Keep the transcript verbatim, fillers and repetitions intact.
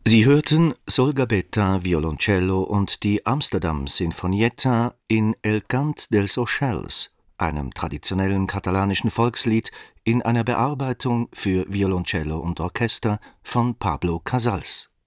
Sie hörten Sol Gabetta Violoncello und die Amsterdam Sinfonietta in El Cant dels Ocels, einem traditionellen katalanischen Volkslied, in einer Bearbeitung für Violoncello und Orchester von Pablo Casals